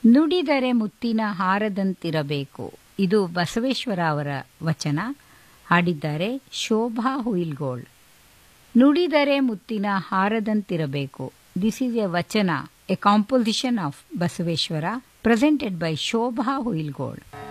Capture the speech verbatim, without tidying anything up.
ನುಡಿದರೆ ಮುತ್ತಿನ ಹಾರದಂತಿರಬೇಕು. ಇದು ಬಸವೇಶ್ವರ ಅವರ ವಚನ. ಹಾಡಿದ್ದಾರೆ ಶೋಭಾ ಹುಯಿಲ್ಗೋಳ್. ನುಡಿದರೆ ಮುತ್ತಿನ ಹಾರದಂತಿರಬೇಕು. ದಿಸ್ ಈಸ್ ಎ ವಚನ, A composition of Basaveshwara, presented by Shobha Huilgol.